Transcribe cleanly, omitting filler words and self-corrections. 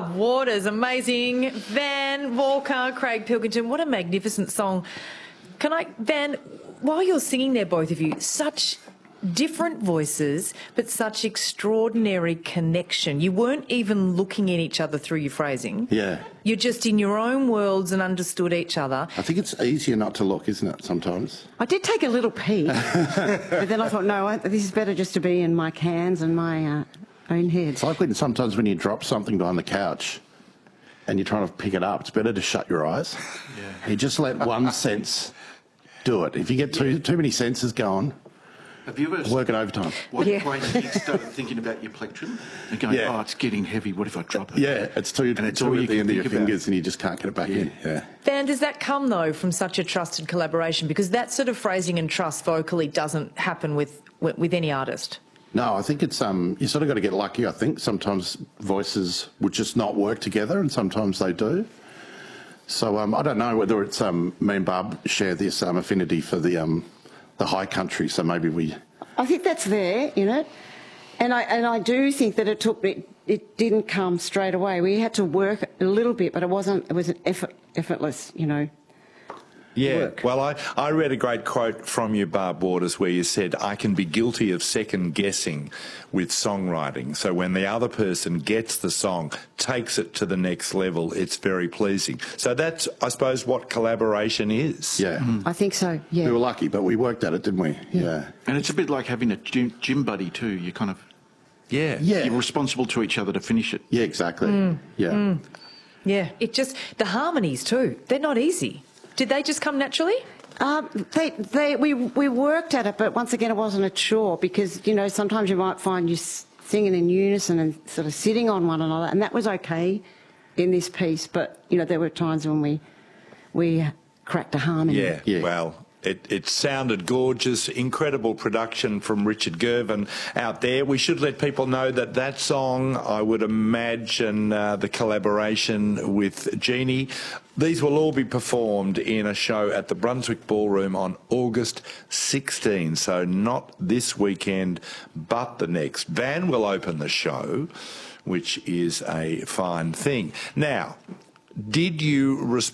Barb Waters, amazing. Van Walker, Craig Pilkington, what a magnificent song. Van, while you're singing there, both of you, such different voices, but such extraordinary connection. You weren't even looking at each other through your phrasing. Yeah. You're just in your own worlds and understood each other. I think it's easier not to look, isn't it, sometimes? I did take a little peek, but then I thought, no, this is better just to be in my hands and my own head. It's like sometimes when you drop something behind the couch and you're trying to pick it up, it's better to shut your eyes. Yeah. You just let one sense do it. If you get too many senses going, have you ever working overtime? When you started thinking about your plectrum and going, oh, it's getting heavy, what if I drop it? Yeah, it's too at the end of your fingers and you just can't get it back in. Yeah. Van, does that come, though, from such a trusted collaboration? Because that sort of phrasing and trust vocally doesn't happen with any artist. No, I think it's you sort of got to get lucky, I think. Sometimes voices would just not work together and sometimes they do. So I don't know whether it's me and Barb share this affinity for the high country, so maybe I think that's there in it, and I do think that it didn't come straight away. We had to work a little bit, but it was an effortless, work. Well, I read a great quote from you, Barb Waters, where you said, I can be guilty of second guessing with songwriting. So when the other person gets the song, takes it to the next level, it's very pleasing. So that's, I suppose, what collaboration is. Yeah. I think so, yeah. We were lucky, but we worked at it, didn't we? Yeah. And it's a bit like having a gym buddy too. You kind of... Yeah. You're responsible to each other to finish it. Yeah, exactly. Yeah. Yeah. The harmonies too, they're not easy. Did they just come naturally? We worked at it, but once again, it wasn't a chore because, sometimes you might find you singing in unison and sort of sitting on one another, and that was okay in this piece, but, there were times when we cracked a harmony. Yeah. Well, it sounded gorgeous, incredible production from Richard Gervin out there. We should let people know that song, I would imagine the collaboration with Jeannie, these will all be performed in a show at the Brunswick Ballroom on August 16. So not this weekend, but the next. Van will open the show, which is a fine thing. Now, did you respond